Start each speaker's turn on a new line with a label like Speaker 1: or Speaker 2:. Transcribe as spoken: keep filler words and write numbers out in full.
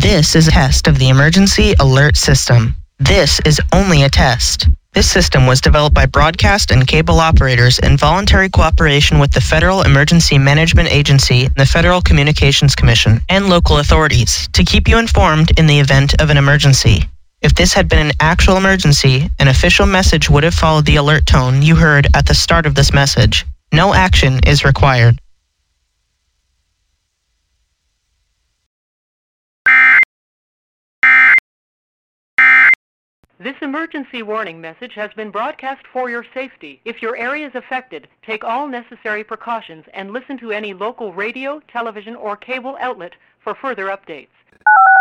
Speaker 1: This is a test of the Emergency Alert System. This is only a test. This system was developed by broadcast and cable operators in voluntary cooperation with the Federal Emergency Management Agency, the Federal Communications Commission, and local authorities to keep you informed in the event of an emergency. If this had been an actual emergency, an official message would have followed the alert tone you heard at the start of this message. No action is required.
Speaker 2: This emergency warning message has been broadcast for your safety. If your area is affected, take all necessary precautions and listen to any local radio, television, or cable outlet for further updates.